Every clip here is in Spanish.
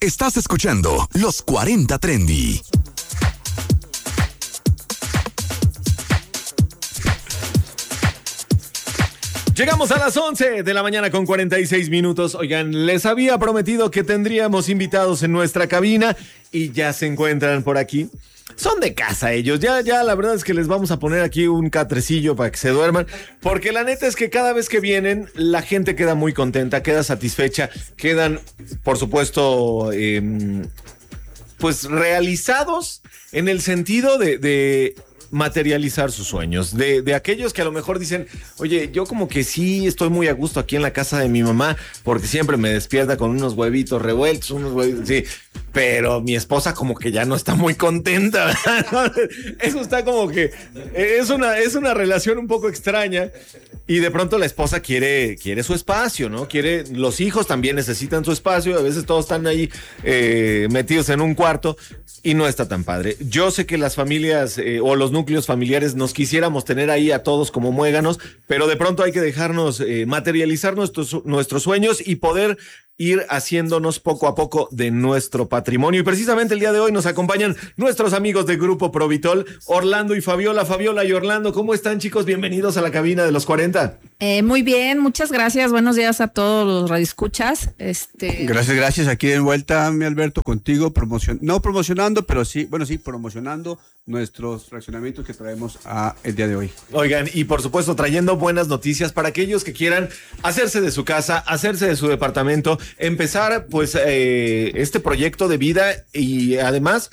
Estás escuchando Los 40 Trendy. Llegamos a las 11 de la mañana con 46 minutos. Oigan, les había prometido que tendríamos invitados en nuestra cabina y ya se encuentran por aquí. Son de casa ellos, ya la verdad es que les vamos a poner aquí un catrecillo para que se duerman, porque la neta es que cada vez que vienen la gente queda muy contenta, queda satisfecha, quedan, por supuesto, pues realizados en el sentido de materializar sus sueños, de aquellos que a lo mejor dicen, oye, yo como que sí estoy muy a gusto aquí en la casa de mi mamá, porque siempre me despierta con unos huevitos revueltos, sí, pero mi esposa como que ya no está muy contenta. Eso está como que es una relación un poco extraña, y de pronto la esposa quiere su espacio, ¿no? Los hijos también necesitan su espacio, a veces todos están ahí metidos en un cuarto y no está tan padre. Yo sé que las familias o los núcleos familiares nos quisiéramos tener ahí a todos como muéganos, pero de pronto hay que dejarnos materializar nuestros sueños y poder ir haciéndonos poco a poco de nuestro patrimonio. Y precisamente el día de hoy nos acompañan nuestros amigos de Grupo Provitol, Orlando y Fabiola. Fabiola y Orlando, ¿cómo están, chicos? Bienvenidos a la cabina de los 40. Muy bien, muchas gracias. Buenos días a todos los radioescuchas. Gracias. Aquí de vuelta, mi Alberto, contigo, no promocionando, pero sí, promocionando nuestros fraccionamientos que traemos el día de hoy. Oigan, y por supuesto trayendo buenas noticias para aquellos que quieran hacerse de su casa, hacerse de su departamento, empezar pues este proyecto de vida y además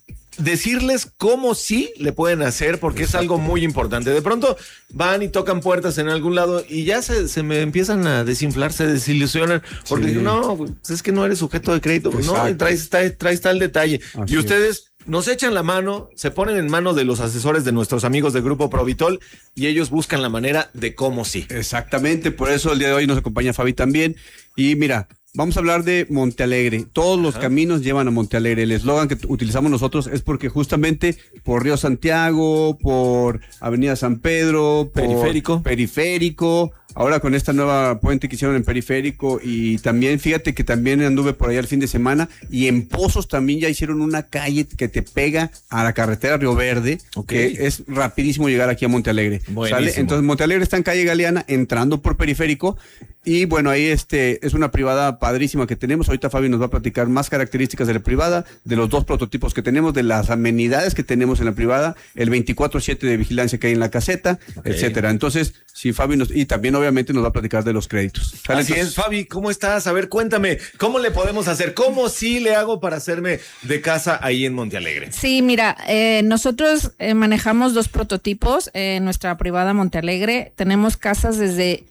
decirles cómo sí le pueden hacer, porque es algo muy importante. De pronto van y tocan puertas en algún lado y ya se me empiezan a desinflar, se desilusionan, porque digo, no, pues es que no eres sujeto de crédito, no, y traes tal detalle. Así y ustedes nos echan la mano, se ponen en manos de los asesores de nuestros amigos de Grupo Provitol y ellos buscan la manera de cómo sí. Exactamente, por eso el día de hoy nos acompaña Fabi también. Y mira, vamos a hablar de Montealegre. Todos los caminos llevan a Montealegre. El eslogan que utilizamos nosotros es porque justamente por Río Santiago, por Avenida San Pedro, por Periférico, ahora con esta nueva puente que hicieron en Periférico, y también fíjate que también anduve por allá el fin de semana, y en Pozos también ya hicieron una calle que te pega a la carretera Río Verde, que es rapidísimo llegar aquí a Montealegre. ¿Sale? Entonces Montealegre está en calle Galeana, entrando por Periférico, y bueno, ahí es una privada padrísima que tenemos. Ahorita Fabi nos va a platicar más características de la privada, de los dos prototipos que tenemos, de las amenidades que tenemos en la privada, el 24/7 de vigilancia que hay en la caseta, etcétera. Entonces, sí, Fabi y también obviamente nos va a platicar de los créditos. Así es, Fabi, ¿cómo estás? A ver, cuéntame, ¿cómo le podemos hacer? ¿Cómo sí le hago para hacerme de casa ahí en Montealegre? Sí, mira, nosotros manejamos dos prototipos en nuestra privada Montealegre. Tenemos casas desde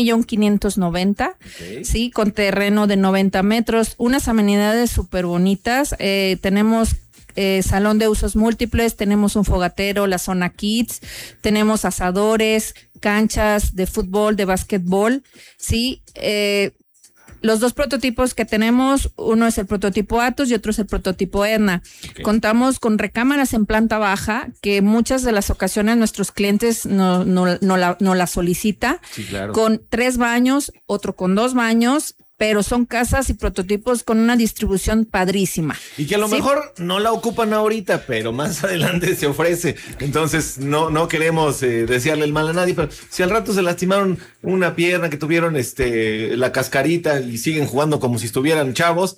1,590,000, sí, con terreno de 90 metros, unas amenidades súper bonitas. Tenemos salón de usos múltiples, tenemos un fogatero, la zona kids, tenemos asadores, canchas de fútbol, de básquetbol, sí. Los dos prototipos que tenemos, uno es el prototipo Atos y otro es el prototipo Edna. Contamos con recámaras en planta baja, que muchas de las ocasiones nuestros clientes no la solicita. Sí, claro. Con 3 baños, otro con 2 baños, pero son casas y prototipos con una distribución padrísima. Y que a lo mejor no la ocupan ahorita, pero más adelante se ofrece. Entonces no queremos desearle el mal a nadie, pero si al rato se lastimaron una pierna, que tuvieron la cascarita y siguen jugando como si estuvieran chavos,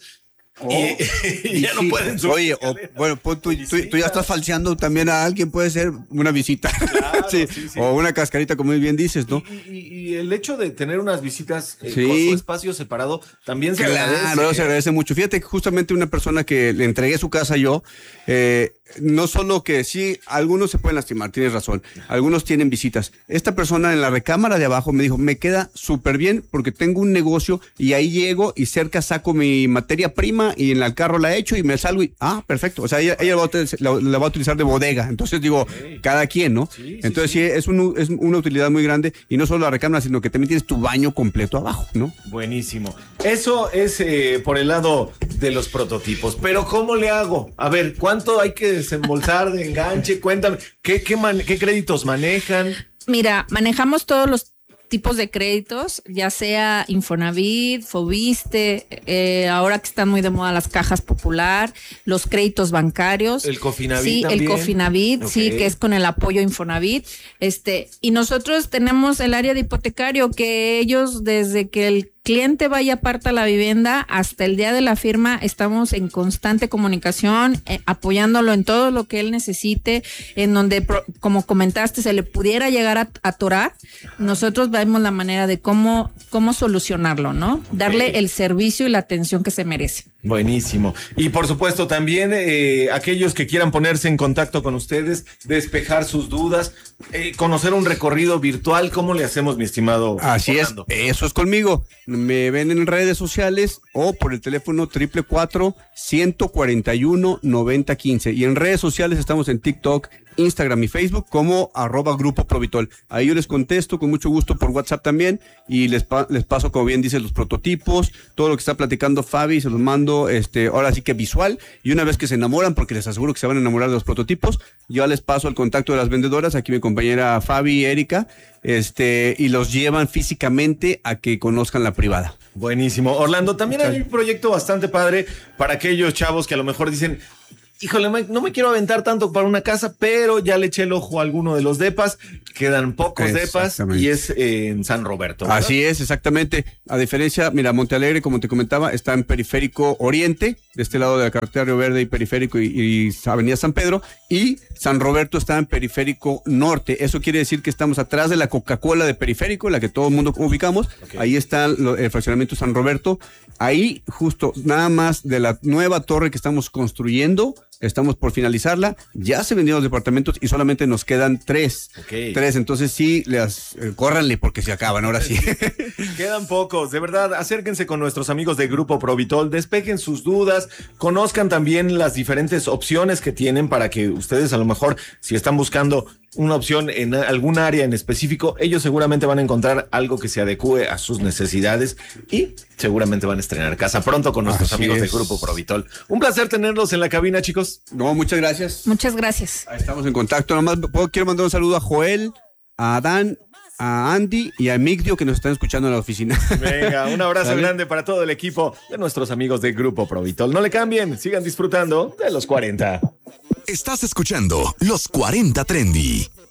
y ya no pueden subir. Oye, bueno, pues tú ya estás falseando también a alguien, puede ser una visita. Claro, sí. O una cascarita, como bien dices, ¿no? Y el hecho de tener unas visitas con su espacio separado también se agradece. Claro, se agradece mucho. Fíjate que justamente una persona que le entregué su casa yo, no solo que sí, algunos se pueden lastimar, tienes razón, algunos tienen visitas. Esta persona en la recámara de abajo me dijo, me queda súper bien porque tengo un negocio y ahí llego y cerca saco mi materia prima y en el carro la echo y me salgo y, perfecto, o sea, ella la va a utilizar de bodega. Entonces digo, cada quien, ¿no? Entonces sí, es una utilidad muy grande, y no solo la recámara, sino que también tienes tu baño completo abajo, ¿no? Buenísimo. Eso es por el lado de los prototipos, pero ¿cómo le hago? A ver, ¿cuánto hay que desembolsar de enganche? Cuéntame, ¿qué créditos manejan? Mira, manejamos todos los tipos de créditos, ya sea Infonavit, Fobiste, ahora que están muy de moda las cajas popular, los créditos bancarios. El Cofinavit sí, también. El Cofinavit, Okay. sí, que es con el apoyo Infonavit. Y nosotros tenemos el área de hipotecario, que ellos desde que el cliente vaya aparta la vivienda hasta el día de la firma estamos en constante comunicación, apoyándolo en todo lo que él necesite, en donde, como comentaste, se le pudiera llegar a atorar, nosotros vemos la manera de cómo solucionarlo, ¿no? Darle el servicio y la atención que se merece. Buenísimo. Y por supuesto también aquellos que quieran ponerse en contacto con ustedes, despejar sus dudas, conocer un recorrido virtual, ¿cómo le hacemos, mi estimado Así Orlando? eso es conmigo. Me ven en redes sociales o por el teléfono 444-141-9015. Y en redes sociales estamos en TikTok, Instagram y Facebook como @Grupo Provitol. Ahí yo les contesto con mucho gusto por WhatsApp también y les paso, como bien dice, los prototipos, todo lo que está platicando Fabi, se los mando ahora sí que visual, y una vez que se enamoran, porque les aseguro que se van a enamorar de los prototipos, yo les paso el contacto de las vendedoras, aquí mi compañera Fabi y Erika, y los llevan físicamente a que conozcan la privada. Buenísimo. Orlando, también hay un proyecto bastante padre para aquellos chavos que a lo mejor dicen, híjole, no me quiero aventar tanto para una casa, pero ya le eché el ojo a alguno de los depas, quedan pocos depas y es en San Roberto, ¿verdad? Así es, exactamente. A diferencia, mira, Montealegre, como te comentaba, está en Periférico Oriente, de este lado de la carretera Río Verde y Periférico y Avenida San Pedro, y San Roberto está en Periférico Norte. Eso quiere decir que estamos atrás de la Coca-Cola de Periférico, la que todo el mundo ubicamos. Okay. Ahí está el fraccionamiento San Roberto. Ahí, justo, nada más de la nueva torre que estamos construyendo, estamos por finalizarla, ya se vendieron los departamentos y solamente nos quedan 3. Okay. 3, entonces sí, córranle porque se acaban, ahora sí. Quedan pocos, de verdad, acérquense con nuestros amigos de Grupo Provitol, despejen sus dudas, conozcan también las diferentes opciones que tienen para que ustedes a lo mejor, si están buscando una opción en algún área en específico, ellos seguramente van a encontrar algo que se adecue a sus necesidades y seguramente van a estrenar casa pronto con nuestros amigos de Grupo Provitol. Un placer tenerlos en la cabina, chicos. No, muchas gracias. Muchas gracias. Ahí estamos en contacto. Nomás quiero mandar un saludo a Joel, a Adán, a Andy y a Emigdio que nos están escuchando en la oficina. Venga, un abrazo grande para todo el equipo de nuestros amigos de Grupo Provitol. No le cambien, sigan disfrutando de los 40. Estás escuchando Los 40 Trendy.